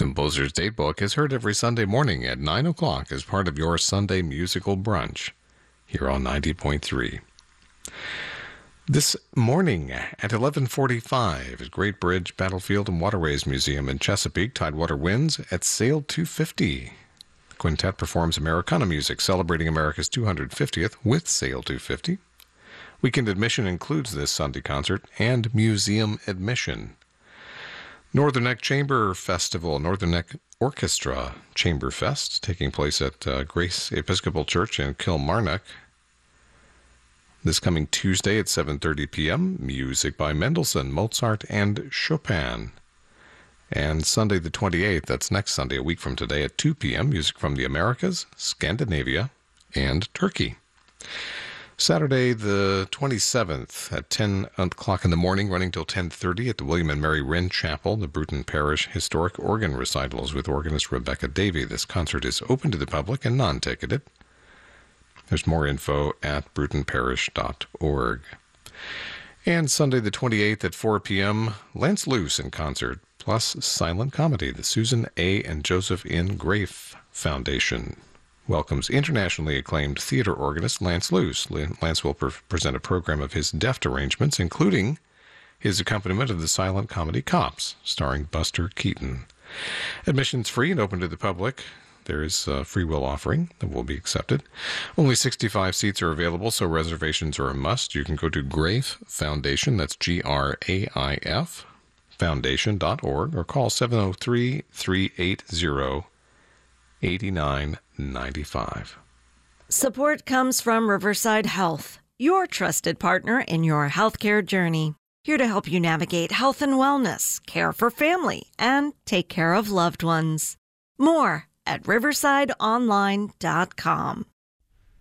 Composer's Datebook is heard every Sunday morning at 9 o'clock as part of your Sunday musical brunch here on 90.3. This morning at 11:45 at Great Bridge, Battlefield, and Waterways Museum in Chesapeake, Tidewater Winds at Sail 250. The quintet performs Americana music celebrating America's 250th with Sail 250. Weekend admission includes this Sunday concert and museum admission. Northern Neck Chamber Festival, Northern Neck Orchestra Chamber Fest, taking place at Grace Episcopal Church in Kilmarnock. This coming Tuesday at 7:30 p.m., music by Mendelssohn, Mozart, and Chopin. And Sunday the 28th, that's next Sunday, a week from today, at 2 p.m., music from the Americas, Scandinavia, and Turkey. Saturday the 27th at 10 o'clock in the morning, running till 10:30 at the William and Mary Wren Chapel, the Bruton Parish Historic Organ Recitals with organist Rebecca Davey. This concert is open to the public and non-ticketed. There's more info at brutonparish.org. And Sunday the 28th at 4 p.m., Lance Luce in concert, plus silent comedy. The Susan A. and Joseph N. Grafe Foundation welcomes internationally acclaimed theater organist Lance Luce. Lance will present a program of his deft arrangements, including his accompaniment of the silent comedy Cops, starring Buster Keaton. Admission's free and open to the public. There is a free will offering that will be accepted. Only 65 seats are available, so reservations are a must. You can go to Grafe Foundation, that's Graif, foundation.org, or call 703-380-8995. Support comes from Riverside Health, your trusted partner in your healthcare journey. Here to help you navigate health and wellness, care for family, and take care of loved ones. More at riversideonline.com.